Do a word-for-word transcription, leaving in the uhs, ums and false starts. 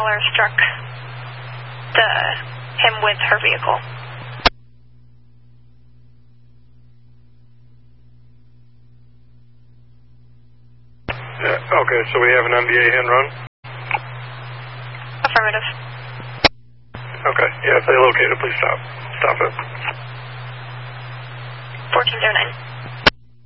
Tyler struck the him with her vehicle. Yeah, okay, so we have an M B A hit and run? Affirmative. Okay, yeah, if they locate it, please stop. Stop it. fourteen oh nine.